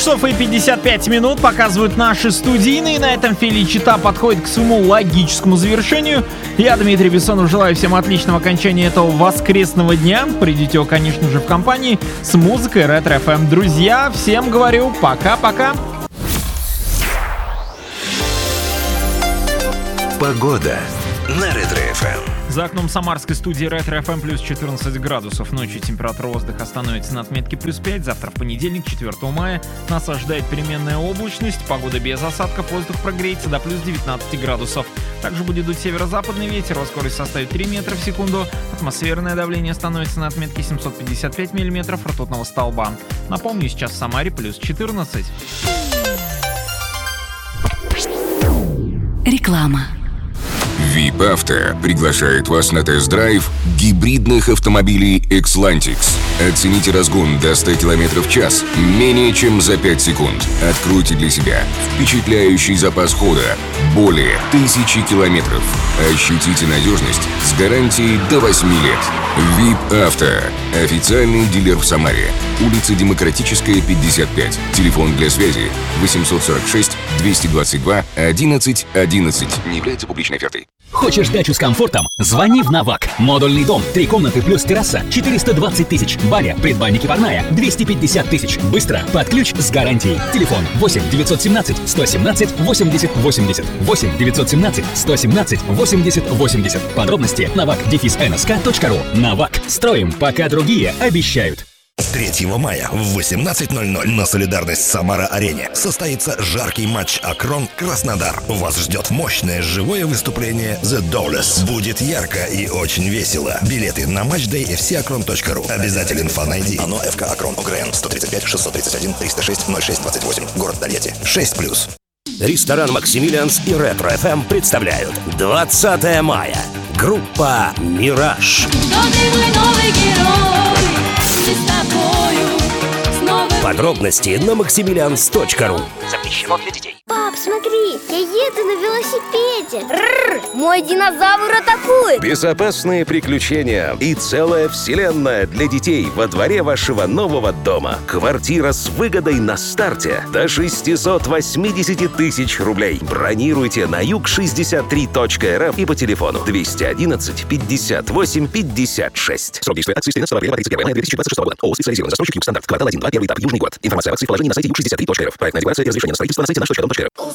часов и 55 минут показывают наши студийные. На этом Феличита подходит к своему логическому завершению. Я, Дмитрий Бессонов, желаю всем отличного окончания этого воскресного дня. Придите его, конечно же, в компании с музыкой Ретро FM. Друзья, всем говорю пока-пока. Погода на Ретро FM. За окном самарской студии Ретро FM плюс 14 градусов. Ночью температура воздуха остановится на отметке плюс 5. Завтра в понедельник, 4 мая, нас ожидает переменная облачность. Погода без осадков, воздух прогреется до плюс 19 градусов. Также будет дуть северо-западный ветер, его скорость составит 3 метра в секунду. Атмосферное давление становится на отметке 755 миллиметров ртутного столба. Напомню, сейчас в Самаре плюс 14. Реклама. VIP Auto приглашает вас на тест-драйв гибридных автомобилей Xlantix. Оцените разгон до 100 км в час менее чем за 5 секунд. Откройте для себя впечатляющий запас хода более 1000 километров. Ощутите надежность с гарантией до 8 лет. VIP Auto. Официальный дилер в Самаре. Улица Демократическая, 55. Телефон для связи 846 222 11 11. Не является публичной офертой. Хочешь дачу с комфортом? Звони в Навак. Модульный дом, 3 комнаты плюс терраса, 420 тысяч. Баня, предбанники, парная, 250 тысяч. Быстро, под ключ с гарантией. Телефон 8 917 117 80 80. 8 917 117 80 80. Подробности navak-nsk.ru. Навак. Строим, пока другие обещают. 3 мая в 18:00 на Солидарность Самара-Арене состоится жаркий матч Акрон-Краснодар. Вас ждет мощное живое выступление The Dollars. Будет ярко и очень весело. Билеты на matchday.fcakron.ru. Обязателен фан-айди. ОНО ФК Акрон. ОГРН 135-631-306-06-28. Город Тольятти. 6+. Ресторан «Максимилианс» и Ретро FM представляют 20 мая. Группа «Мираж». Подробности на maximilians.ru. Запрещено для детей. Пап, смотри, я еду на велосипеде. Мой динозавр атакует. Безопасные приключения и целая вселенная для детей во дворе вашего нового дома. Квартира с выгодой на старте до 680 тысяч рублей. Бронируйте на юг63.рф и по телефону 211 58 56. Срок действия акции с 13 апреля по 31 мая 2026 года. ООО «Специализированный застройщик Югстандарт». Квартал 1-2, первый этап, Южный год. Информация в акции в приложении на сайте юг63.рф. Проектная декларация и разрешение на строительство на сайте наш.дом.рф.